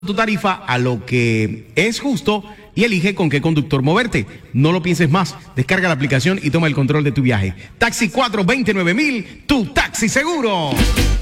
tu tarifa a lo que es justo y elige con qué conductor moverte. No lo pienses más. Descarga la aplicación y toma el control de tu viaje. Taxi 429.000, tu taxi seguro.